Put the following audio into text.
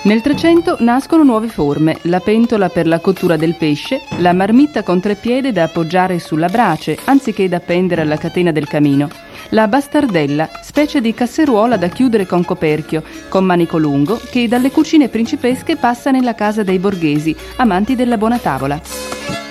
Nel 300 nascono nuove forme, la pentola per la cottura del pesce, la marmitta con 3 piedi da appoggiare sulla brace, anziché da appendere alla catena del camino, la bastardella, specie di casseruola da chiudere con coperchio, con manico lungo, che dalle cucine principesche passa nella casa dei borghesi, amanti della buona tavola.